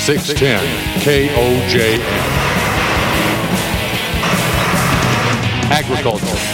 610 KOJM. Agriculture.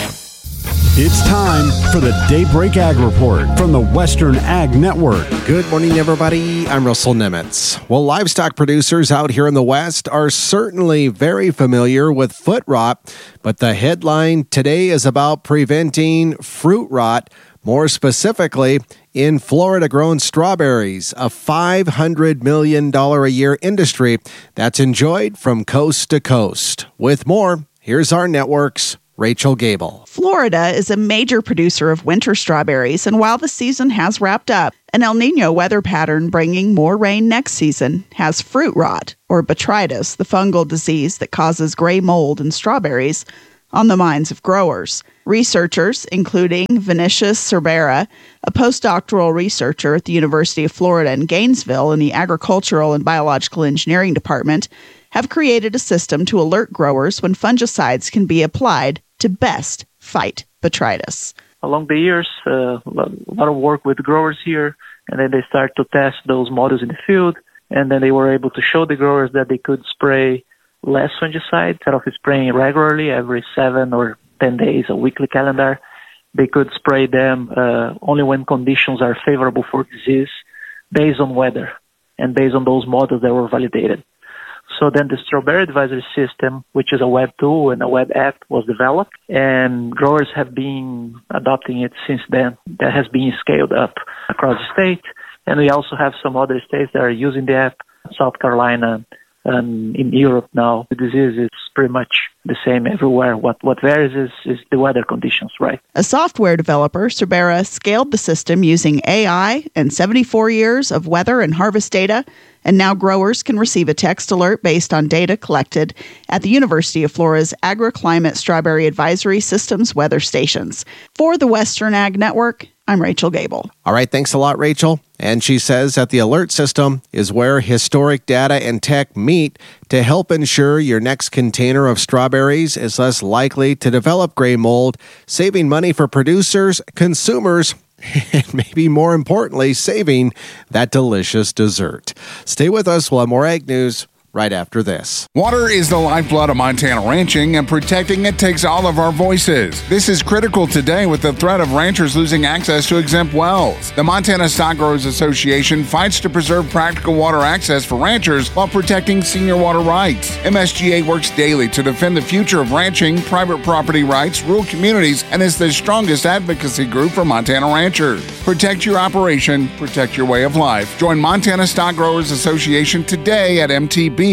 It's time for the Daybreak Ag Report from the Western Ag Network. Good morning, everybody. I'm Russell Nemitz. Well, livestock producers out here in the West are certainly very familiar with foot rot, but the headline today is about preventing fruit rot, more specifically in Florida-grown strawberries, a $500 million a year industry that's enjoyed from coast to coast. With more, here's our network's Rachel Gable. Florida is a major producer of winter strawberries, and while the season has wrapped up, an El Nino weather pattern bringing more rain next season has fruit rot, or botrytis, the fungal disease that causes gray mold in strawberries, on the minds of growers. Researchers, including Vinicius Cervera, a postdoctoral researcher at the University of Florida in Gainesville in the Agricultural and Biological Engineering Department, have created a system to alert growers when fungicides can be applied to best fight botrytis. Along the years, a lot of work with growers here, and then they start to test those models in the field, and then they were able to show the growers that they could spray less fungicide instead of spraying regularly every 7 or 10 days, a weekly calendar. They could spray them only when conditions are favorable for disease based on weather and based on those models that were validated. So then the Strawberry Advisory System, which is a web tool and a web app, was developed, and growers have been adopting it since then. That has been scaled up across the state, and we also have some other states that are using the app, South Carolina, and in Europe now. The disease is pretty much the same everywhere. What varies is the weather conditions, right? A software developer, Cervera, scaled the system using AI and 74 years of weather and harvest data, and now growers can receive a text alert based on data collected at the University of Florida's AgriClimate Strawberry Advisory Systems weather stations. For the Western Ag Network, I'm Rachel Gable. All right, thanks a lot, Rachel. And she says that the alert system is where historic data and tech meet to help ensure your next container of strawberries is less likely to develop gray mold, saving money for producers, consumers, and maybe more importantly, saving that delicious dessert. Stay with us. We'll have more ag news right after this. Water is the lifeblood of Montana ranching, and protecting it takes all of our voices. This is critical today with the threat of ranchers losing access to exempt wells. The Montana Stock Growers Association fights to preserve practical water access for ranchers while protecting senior water rights. MSGA works daily to defend the future of ranching, private property rights, rural communities, and is the strongest advocacy group for Montana ranchers. Protect your operation, protect your way of life. Join Montana Stock Growers Association today at MTB.org.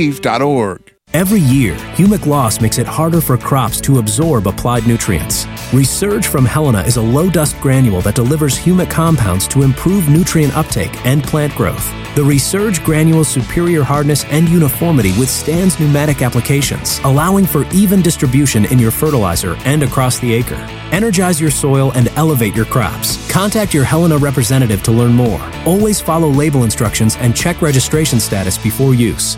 Every year, humic loss makes it harder for crops to absorb applied nutrients. Resurge from Helena is a low-dust granule that delivers humic compounds to improve nutrient uptake and plant growth. The Resurge granule's superior hardness and uniformity withstands pneumatic applications, allowing for even distribution in your fertilizer and across the acre. Energize your soil and elevate your crops. Contact your Helena representative to learn more. Always follow label instructions and check registration status before use.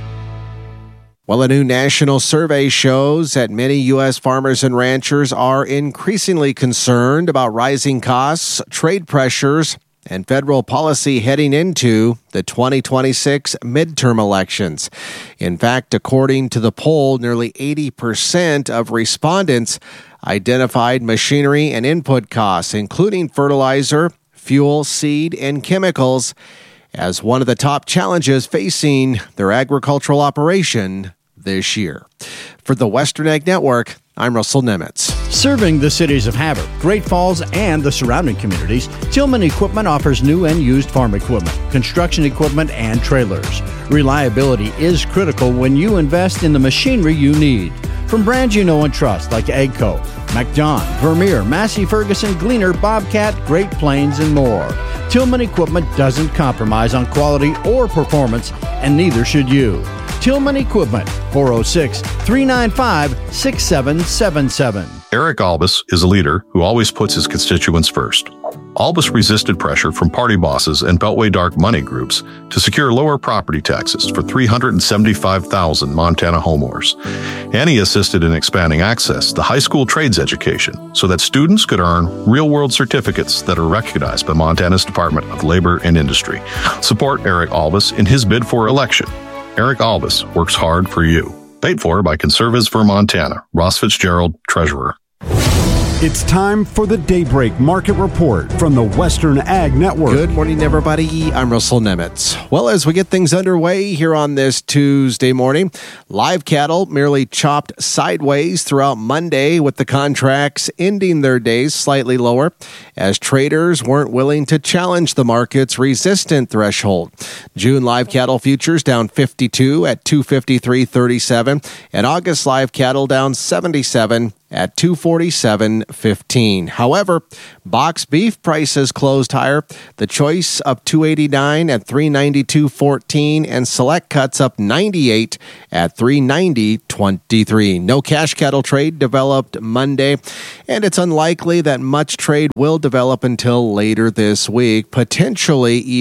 Well, a new national survey shows that many U.S. farmers and ranchers are increasingly concerned about rising costs, trade pressures, and federal policy heading into the 2026 midterm elections. In fact, according to the poll, nearly 80% of respondents identified machinery and input costs, including fertilizer, fuel, seed, and chemicals, as one of the top challenges facing their agricultural operation this year. For the Western Ag Network, I'm Russell Nemitz. Serving the cities of Havre, Great Falls, and the surrounding communities, Tillman Equipment offers new and used farm equipment, construction equipment, and trailers. Reliability is critical when you invest in the machinery you need. From brands you know and trust like AGCO, MacDon, Vermeer, Massey Ferguson, Gleaner, Bobcat, Great Plains, and more. Tillman Equipment doesn't compromise on quality or performance, and neither should you. Tillman Equipment, 406-395-6777. Eric Albus is a leader who always puts his constituents first. Albus resisted pressure from party bosses and Beltway dark money groups to secure lower property taxes for 375,000 Montana homeowners. And he assisted in expanding access to high school trades education so that students could earn real-world certificates that are recognized by Montana's Department of Labor and Industry. Support Eric Albus in his bid for election Eric Albus works hard for you. Paid for by Conservatives for Montana. Ross Fitzgerald, Treasurer. It's time for the Daybreak Market Report from the Western Ag Network. Good morning, everybody. I'm Russell Nemitz. Well, as we get things underway here on this Tuesday morning, live cattle merely chopped sideways throughout Monday, with the contracts ending their days slightly lower as traders weren't willing to challenge the market's resistant threshold. June live cattle futures down 52 at 253.37, and August live cattle down 77 at 247.15. However, box beef prices closed higher. The choice up 289 at 392.14, and select cuts up 98 at 390.23. No cash cattle trade developed Monday, and it's unlikely that much trade will develop until later this week, potentially